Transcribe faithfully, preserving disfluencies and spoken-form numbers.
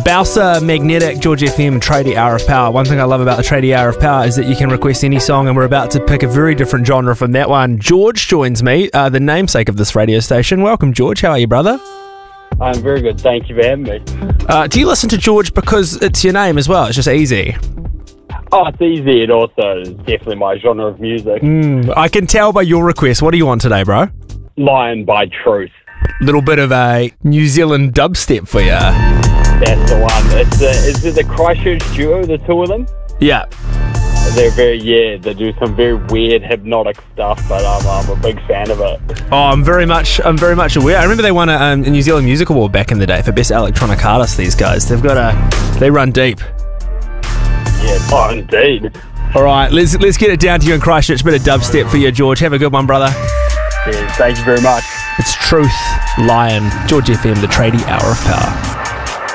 Bowser, Magnetic, George F M, Tradie Hour of Power. One thing I love about the Tradie Hour of Power is that you can request any song, and we're about to pick a very different genre from that one. George joins me, uh, the namesake of this radio station. Welcome, George. How are you, brother? I'm very good. Thank you for having me. Uh, do you listen to George because it's your name as well? It's just easy. Oh, it's easy. It also is definitely my genre of music. Mm, I can tell by your request. What do you want today, bro? Lion by Truth. Little bit of a New Zealand dubstep for you. That's the one. It's the, is it the Christchurch duo, the two of them? Yeah. They're very, yeah, they do some very weird hypnotic stuff, but I'm, I'm a big fan of it. Oh, I'm very much, I'm very much aware. I remember they won a, um, a New Zealand Music Award back in the day for Best Electronic Artist. These guys, they've got a, they run deep. Yeah, oh, indeed. All right, let's let's get it down to you in Christchurch. Bit of dubstep for you, George. Have a good one, brother. Yeah, thank you very much. It's Truth, Lion, George F M, the Tradie Hour of Power.